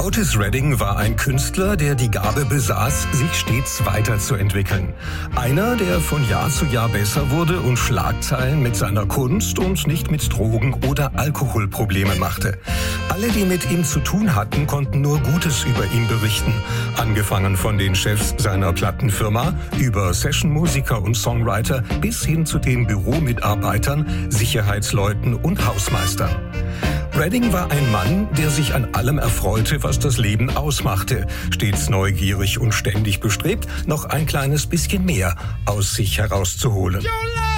Otis Redding war ein Künstler, der die Gabe besaß, sich stets weiterzuentwickeln. Einer, der von Jahr zu Jahr besser wurde und Schlagzeilen mit seiner Kunst und nicht mit Drogen- oder Alkoholprobleme machte. Alle, die mit ihm zu tun hatten, konnten nur Gutes über ihn berichten. Angefangen von den Chefs seiner Plattenfirma, über Sessionmusiker und Songwriter bis hin zu den Büromitarbeitern, Sicherheitsleuten und Hausmeistern. Redding war ein Mann, der sich an allem erfreute, was das Leben ausmachte, stets neugierig und ständig bestrebt, noch ein kleines bisschen mehr aus sich herauszuholen.